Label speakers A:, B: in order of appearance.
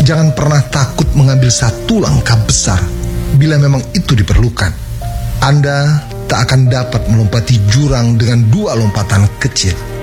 A: Jangan pernah takut mengambil satu langkah besar bila memang itu diperlukan. Anda tak akan dapat melompati jurang dengan dua lompatan kecil.